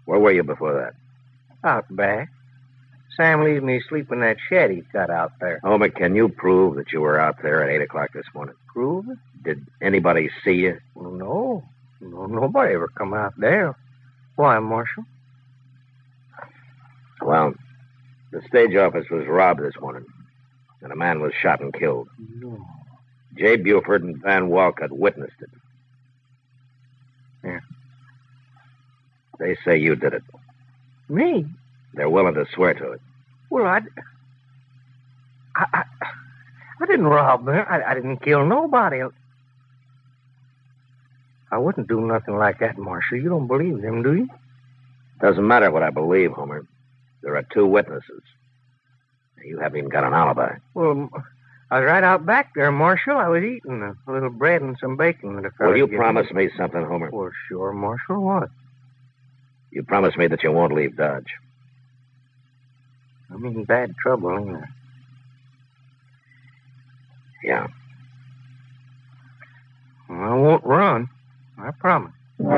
Where were you before that? Out back. Sam leaves me asleep in that shed he's got out there. Homer, can you prove that you were out there at 8 o'clock this morning? Prove it? Did anybody see you? Well, no. Nobody ever come out there. Why, Marshal? Well, the stage office was robbed this morning, and a man was shot and killed. No. Jay Buford and Van Walcott witnessed it. Yeah. They say you did it. Me? They're willing to swear to it. Well, I didn't rob them. I didn't kill nobody. I wouldn't do nothing like that, Marshal. You don't believe them, do you? Doesn't matter what I believe, Homer. There are 2 witnesses. You haven't even got an alibi. Well, I was right out back there, Marshal. I was eating a little bread and some bacon. Will you promise me something, Homer? Well, sure, Marshal. What? You promise me that you won't leave Dodge. I'm in bad trouble, ain't I? Yeah. Well, I won't run. I promise.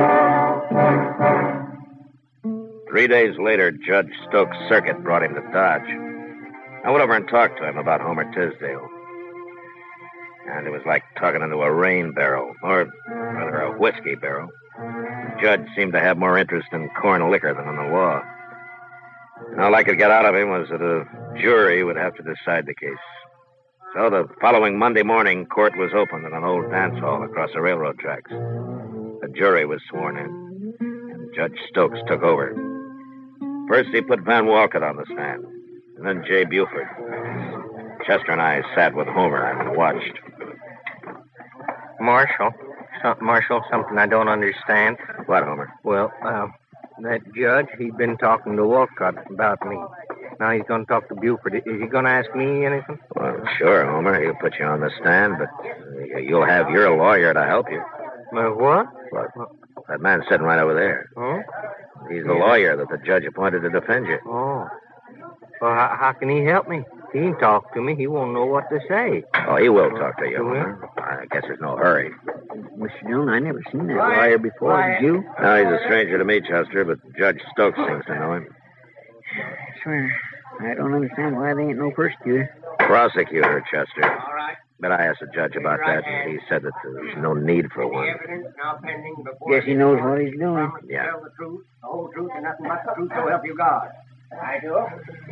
3 days later, Judge Stokes Circuit brought him to Dodge. I went over and talked to him about Homer Tisdale. And it was like talking into a rain barrel, or rather a whiskey barrel. The judge seemed to have more interest in corn liquor than in the law. And all I could get out of him was that a jury would have to decide the case. So the following Monday morning, court was opened in an old dance hall across the railroad tracks. The jury was sworn in, and Judge Stokes took over. First, he put Van Walcott on the stand, and then Jay Buford. Chester and I sat with Homer and watched. Marshal, something I don't understand. What, Homer? Well, that judge, he'd been talking to Walcott about me. Now he's going to talk to Buford. Is he going to ask me anything? Well, sure, Homer. He'll put you on the stand, but you'll have your lawyer to help you. What? What? That man sitting right over there. Oh? He's the lawyer that the judge appointed to defend you. Oh. Well, how can he help me? He ain't talk to me. He won't know what to say. Oh, he will talk to you, Homer. I guess there's no hurry. Mr. Dillon, I never seen that lawyer before. Did you? No, he's a stranger to me, Chester, but Judge Stokes seems to know him. Swear, I don't understand why they ain't no prosecutor. Prosecutor, Chester. All right. But I asked the judge about that, and he said that there's no need for one. Evidence now pending before Guess he knows what he's doing. Yeah. Tell the truth, the whole truth, and nothing but the truth, so help you God. I do.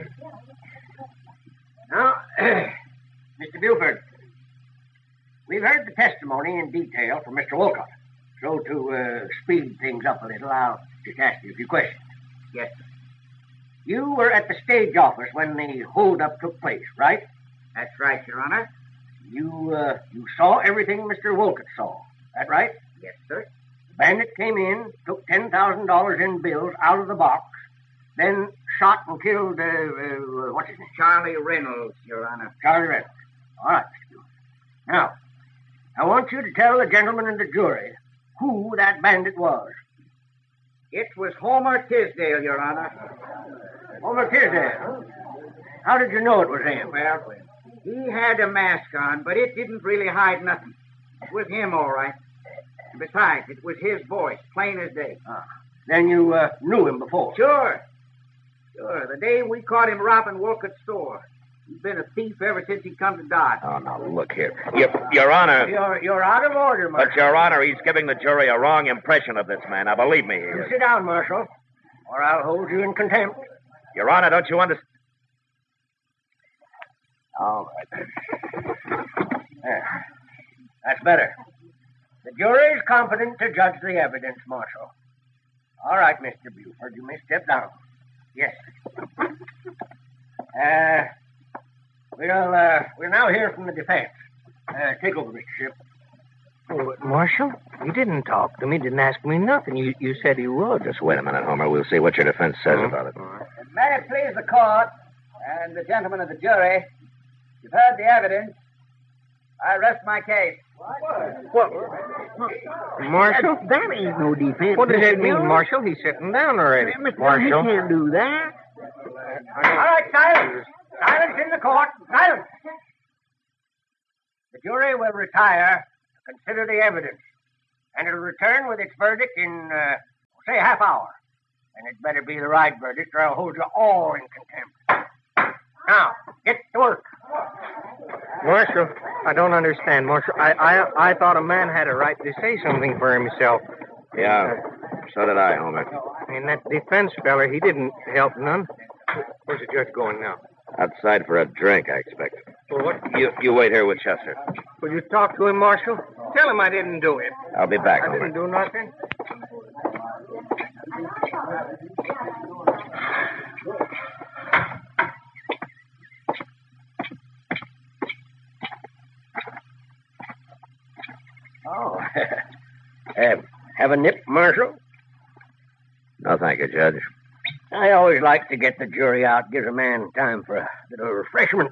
Now, Mr. Buford, we've heard the testimony in detail from Mr. Wolcott. So to speed things up a little, I'll just ask you a few questions. Yes, sir. You were at the stage office when the holdup took place, right? That's right, Your Honor. You saw everything Mr. Wolcott saw. That right? Yes, sir. The bandit came in, took $10,000 in bills out of the box, then shot and killed, what's his name? Charlie Reynolds, Your Honor. Charlie Reynolds. All right, Mr. Buford. Now, I want you to tell the gentlemen in the jury who that bandit was. It was Homer Tisdale, Your Honor. Homer Tisdale? How did you know it was him? Well, he had a mask on, but it didn't really hide nothing. It was him, all right. And besides, it was his voice, plain as day. Then you knew him before? Sure. The day we caught him robbing Wolcott's store. He's been a thief ever since he come to Dodge. Oh, now, look here. Your Honor. You're out of order, Marshal. But, Your Honor, he's giving the jury a wrong impression of this man. Now, believe me. You sit down, Marshal, or I'll hold you in contempt. Your Honor, don't you understand? All right. There. That's better. The jury's competent to judge the evidence, Marshal. All right, Mr. Buford, you may step down. Yes. We'll now hear from the defense. Take over, Mr. Shipp. Oh, Marshal, you didn't talk to me, didn't ask me nothing. You said you would. Just wait a minute, Homer. We'll see what your defense says about it. May it please the court and the gentlemen of the jury, you've heard the evidence. I rest my case. What? Marshal? That ain't no defense. What does that mean, Marshal? He's sitting down already. Marshal, he can't do that. All right, silence. Silence in the court. Silence. The jury will retire to consider the evidence, and it'll return with its verdict in, say, a half hour. And it better be the right verdict, or I'll hold you all in contempt. Now, get to work. Marshal, I don't understand, Marshal. I thought a man had a right to say something for himself. Yeah, so did I, Homer. And that defense feller, he didn't help none. Where's the judge going now? Outside for a drink, I expect. Well, what? You wait here with Chester. Will you talk to him, Marshal? Tell him I didn't do it. I'll be back, I Homer. didn't do nothing. Oh. Have a nip, Marshal? No, thank you, Judge. I always like to get the jury out. Gives a man time for a little refreshment.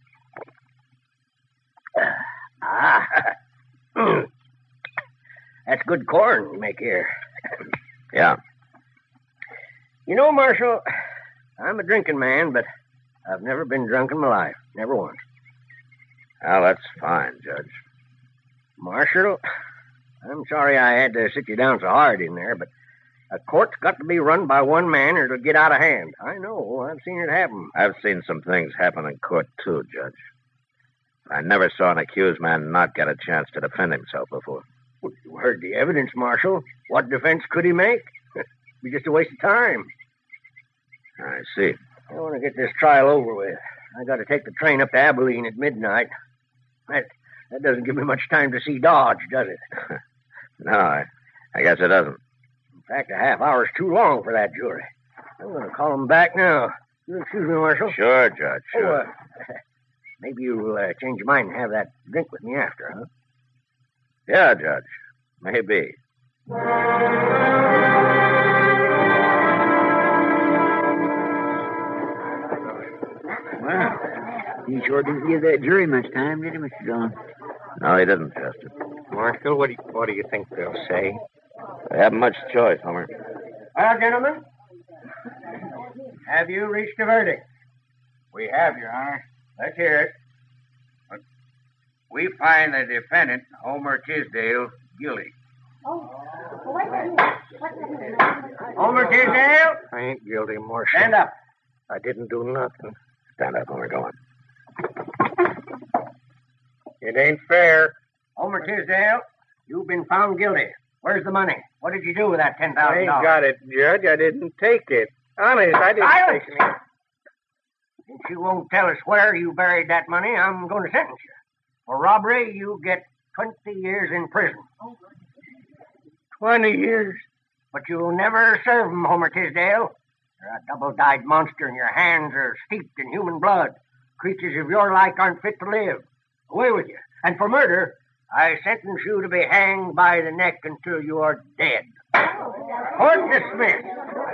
That's good corn you make here. Yeah. You know, Marshal, I'm a drinking man, but I've never been drunk in my life. Never once. Well, that's fine, Judge. Marshal, I'm sorry I had to sit you down so hard in there, but a court's got to be run by one man or it'll get out of hand. I know. I've seen it happen. I've seen some things happen in court, too, Judge. I never saw an accused man not get a chance to defend himself before. Well, you heard the evidence, Marshal. What defense could he make? It'd be just a waste of time. I see. I want to get this trial over with. I got to take the train up to Abilene at midnight. That doesn't give me much time to see Dodge, does it? No, I guess it doesn't. In fact, a half hour's too long for that jury. I'm going to call him back now. You excuse me, Marshal? Sure, Judge, sure. Maybe you'll change your mind and have that drink with me after, huh? Yeah, Judge. Maybe. Well, he sure didn't give that jury much time, did he, Mr. Dillon? No, he didn't, Chester. Marshal, what do you think they'll say? They haven't much choice, Homer. Well, gentlemen, have you reached a verdict? We have, Your Honor. Let's hear it. We find the defendant, Homer Tisdale, guilty. Homer Tisdale, I ain't guilty, Marshal. stand up. I didn't do nothing. Stand up, Homer. Go on. It ain't fair. Homer Tisdale, you've been found guilty. Where's the money? What did you do with that $10,000? I ain't got it, Judge. I didn't take it. Honest, I didn't Silence! take it. Since you won't tell us where you buried that money, I'm going to sentence you. For robbery, you get 20 years in prison. 20 years. But you'll never serve 'em, Homer Tisdale. You're a double-dyed monster, and your hands are steeped in human blood. Creatures of your like aren't fit to live. Away with you. And for murder, I sentence you to be hanged by the neck until you are dead. Court dismissed.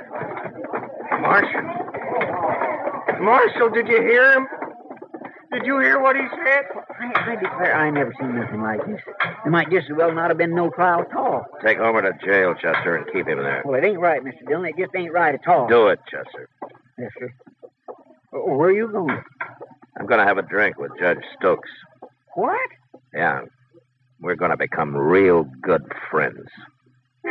Marshal, did you hear him? Did you hear what he said? I declare I never seen nothing like this. There might just as well not have been no trial at all. Take Homer to jail, Chester, and keep him there. Well, it ain't right, Mr. Dillon. It just ain't right at all. Do it, Chester. Yes, sir. Where are you going? I'm going to have a drink with Judge Stokes. What? Yeah. We're going to become real good friends.